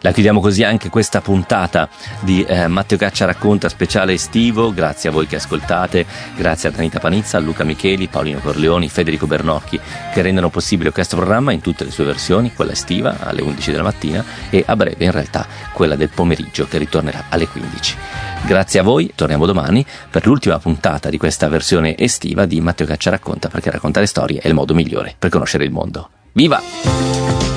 La chiudiamo così anche questa puntata di Matteo Caccia racconta speciale estivo. Grazie a voi che ascoltate, grazie a Tanita Panizza, a Luca Micheli, Paolino Corleoni, Federico Bernocchi, che rendono possibile questo programma in tutte le sue versioni, quella estiva alle 11 della mattina e a breve in realtà quella del pomeriggio che ritornerà alle 15. Grazie a voi, torniamo domani per l'ultima puntata di questa versione estiva di Matteo Caccia racconta, perché raccontare storie è il modo migliore per conoscere il mondo. Viva!